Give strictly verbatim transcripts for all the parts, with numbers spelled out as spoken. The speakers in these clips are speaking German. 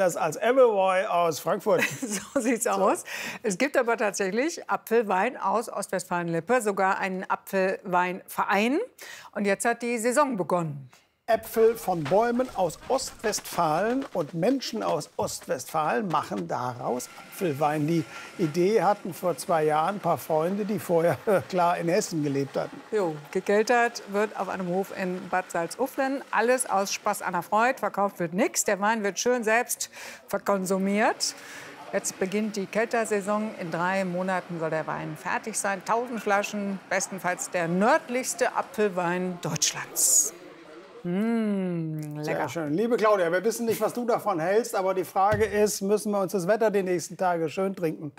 anders als Appleboy aus Frankfurt. So sieht's aus. Es gibt aber tatsächlich Apfelwein aus Ostwestfalen-Lippe, sogar einen Apfelweinverein. Und jetzt hat die Saison begonnen. Äpfel von Bäumen aus Ostwestfalen und Menschen aus Ostwestfalen machen daraus Apfelwein. Die Idee hatten vor zwei Jahren ein paar Freunde, die vorher klar in Hessen gelebt hatten. Jo, gekeltert wird auf einem Hof in Bad Salzuflen. Alles aus Spaß an der Freude. Verkauft wird nichts. Der Wein wird schön selbst verkonsumiert. Jetzt beginnt die Keltersaison. In drei Monaten soll der Wein fertig sein. tausend Flaschen, bestenfalls der nördlichste Apfelwein Deutschlands. Mmh, lecker. Sehr schön. Liebe Claudia, wir wissen nicht, was du davon hältst, aber die Frage ist, müssen wir uns das Wetter die nächsten Tage schön trinken?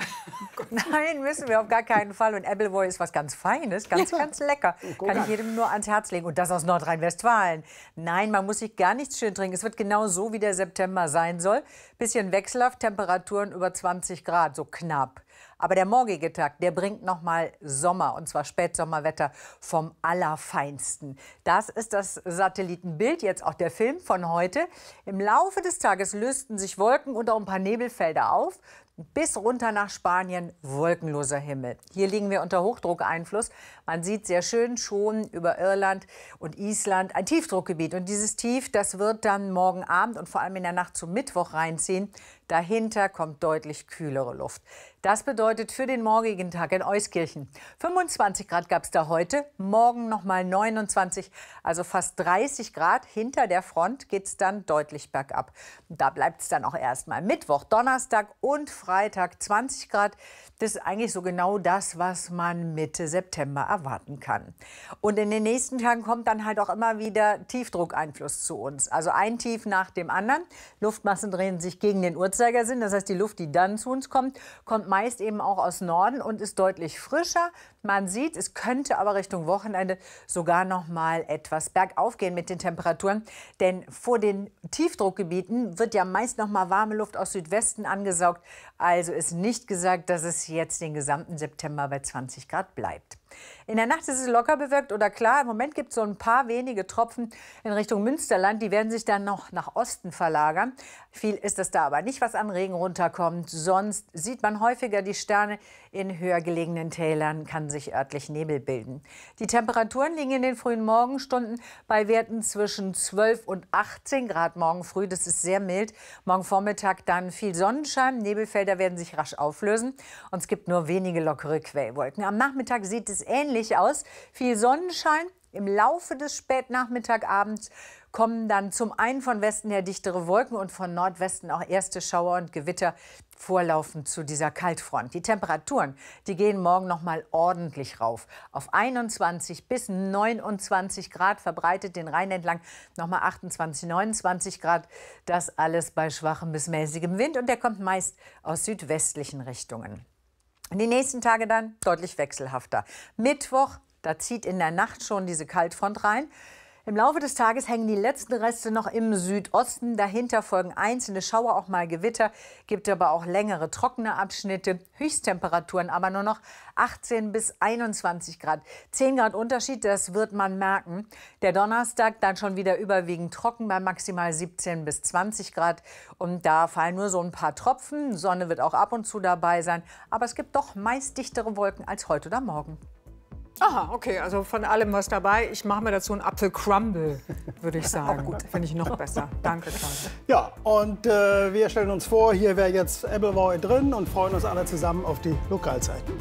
Nein, müssen wir auf gar keinen Fall. Und Appleboy ist was ganz Feines, ganz, ganz lecker. Kann ich jedem nur ans Herz legen. Und das aus Nordrhein-Westfalen. Nein, man muss sich gar nichts schön trinken. Es wird genau so, wie der September sein soll. Bisschen wechselhaft, Temperaturen über zwanzig Grad, so knapp. Aber der morgige Tag, der bringt noch mal Sommer, und zwar Spätsommerwetter vom Allerfeinsten. Das ist das Satellitenbild, jetzt auch der Film von heute. Im Laufe des Tages lösten sich Wolken und auch ein paar Nebelfelder auf. Bis runter nach Spanien wolkenloser Himmel. Hier liegen wir unter Hochdruckeinfluss. Man sieht sehr schön schon über Irland und Island ein Tiefdruckgebiet. Und dieses Tief, das wird dann morgen Abend und vor allem in der Nacht zum Mittwoch reinziehen. Dahinter kommt deutlich kühlere Luft. Das bedeutet für den morgigen Tag in Euskirchen fünfundzwanzig Grad gab es da heute, morgen noch mal neunundzwanzig, also fast dreißig Grad. Hinter der Front geht es dann deutlich bergab. Da bleibt es dann auch erstmal Mittwoch, Donnerstag und Freitag zwanzig Grad. Das ist eigentlich so genau das, was man Mitte September erwarten kann. Und in den nächsten Tagen kommt dann halt auch immer wieder Tiefdruckeinfluss zu uns. Also ein Tief nach dem anderen. Luftmassen drehen sich gegen den Uhrzeigersinn. Das heißt, die Luft, die dann zu uns kommt, kommt meist eben auch aus Norden und ist deutlich frischer. Man sieht, es könnte aber Richtung Wochenende sogar noch mal etwas bergauf gehen mit den Temperaturen. Denn vor den Tiefdruckgebieten wird ja meist noch mal warme Luft aus Südwesten angesaugt. Also ist nicht gesagt, dass es jetzt den gesamten September bei zwanzig Grad bleibt. In der Nacht ist es locker bewölkt oder klar. Im Moment gibt es so ein paar wenige Tropfen in Richtung Münsterland. Die werden sich dann noch nach Osten verlagern. Viel ist es da aber nicht, was an Regen runterkommt. Sonst sieht man häufiger die Sterne. In höher gelegenen Tälern kann sich örtlich Nebel bilden. Die Temperaturen liegen in den frühen Morgenstunden bei Werten zwischen zwölf und achtzehn Grad morgen früh. Das ist sehr mild. Morgen Vormittag dann viel Sonnenschein. Nebelfelder werden sich rasch auflösen. Und es gibt nur wenige lockere Quellwolken. Am Nachmittag sieht es ähnlich aus. Viel Sonnenschein. Im Laufe des Spätnachmittagabends kommen dann zum einen von Westen her dichtere Wolken und von Nordwesten auch erste Schauer und Gewitter vorlaufend zu dieser Kaltfront. Die Temperaturen, die gehen morgen noch mal ordentlich rauf. Auf einundzwanzig bis neunundzwanzig Grad, verbreitet den Rhein entlang noch mal achtundzwanzig, neunundzwanzig Grad. Das alles bei schwachem bis mäßigem Wind und der kommt meist aus südwestlichen Richtungen. Die nächsten Tage dann deutlich wechselhafter. Mittwoch, da zieht in der Nacht schon diese Kaltfront rein. Im Laufe des Tages hängen die letzten Reste noch im Südosten. Dahinter folgen einzelne Schauer, auch mal Gewitter. Gibt aber auch längere trockene Abschnitte. Höchsttemperaturen aber nur noch achtzehn bis einundzwanzig Grad. zehn Grad Unterschied, das wird man merken. Der Donnerstag dann schon wieder überwiegend trocken bei maximal siebzehn bis zwanzig Grad. Und da fallen nur so ein paar Tropfen. Sonne wird auch ab und zu dabei sein. Aber es gibt doch meist dichtere Wolken als heute oder morgen. Aha, okay, also von allem was dabei. Ich mache mir dazu einen Apfelcrumble, würde ich sagen. Gut, finde ich noch besser. Danke, Klaus. Ja, und äh, wir stellen uns vor, hier wäre jetzt Appleboy drin und freuen uns alle zusammen auf die Lokalzeiten.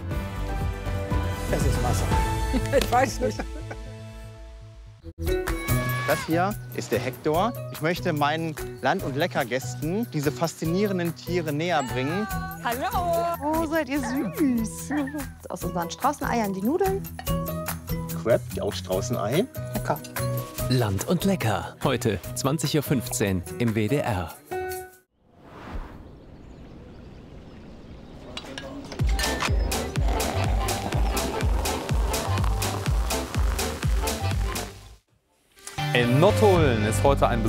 Es ist Wasser. Ich weiß nicht. Das hier ist der Hector. Ich möchte meinen Land- und Leckergästen diese faszinierenden Tiere näher bringen. Hallo! Oh, seid ihr süß. Aus unseren Straußeneiern die Nudeln. Crab, auch Straußenei. Lecker. Land und Lecker. Heute zwanzig Uhr fünfzehn im W D R. In Nottuln ist heute ein